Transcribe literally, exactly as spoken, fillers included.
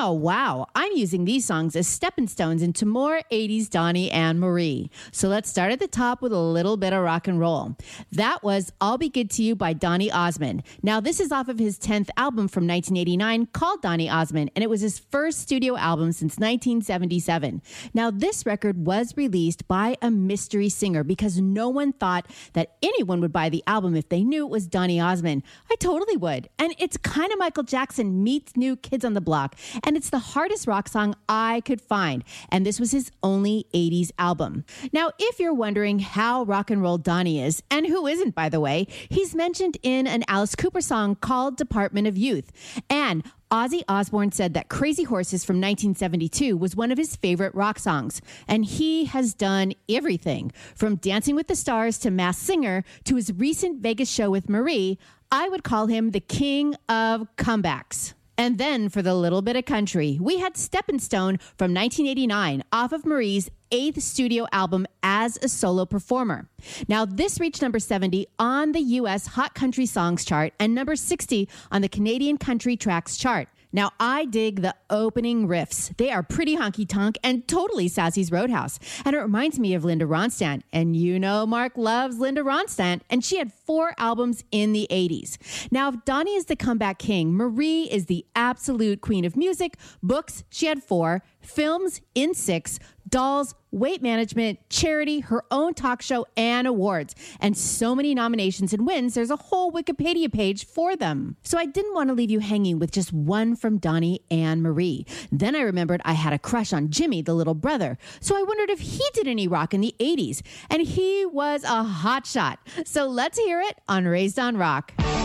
Oh, wow. I'm using these songs as stepping stones into more eighties Donnie and Marie. So let's start at the top with a little bit of rock and roll. That was I'll Be Good to You by Donny Osmond. Now, this is off of his tenth album from nineteen eighty-nine called Donny Osmond, and it was his first studio album since nineteen seventy-seven. Now, this record was released by a mystery singer because no one thought that anyone would buy the album if they knew it was Donny Osmond. I totally would. And it's kind of Michael Jackson meets New Kids on the Block. And it's the hardest rock song I could find. And this was his only eighties album. Now, if you're wondering how rock and roll Donnie is, and who isn't, by the way, he's mentioned in an Alice Cooper song called Department of Youth. And Ozzy Osbourne said that Crazy Horses from nineteen seventy-two was one of his favorite rock songs. And he has done everything from Dancing with the Stars to Masked Singer to his recent Vegas show with Marie. I would call him the king of comebacks. And then for the little bit of country, we had Steppin' Stone from nineteen eighty-nine off of Marie's eighth studio album as a solo performer. Now, this reached number seventy on the U S Hot Country Songs chart and number sixty on the Canadian Country Tracks chart. Now, I dig the opening riffs. They are pretty honky-tonk and totally Sassy's Roadhouse. And it reminds me of Linda Ronstadt. And you know Mark loves Linda Ronstadt. And she had four albums in the eighties. Now, if Donnie is the comeback king, Marie is the absolute queen of music. Books, she had four. Films, in six. Dolls, weight management, charity, her own talk show, and awards. And so many nominations and wins, there's a whole Wikipedia page for them. So I didn't want to leave you hanging with just one from Donnie and Marie. Then I remembered I had a crush on Jimmy, the little brother. So I wondered if he did any rock in the eighties. And he was a hot shot. So let's hear it on Raised on Rock.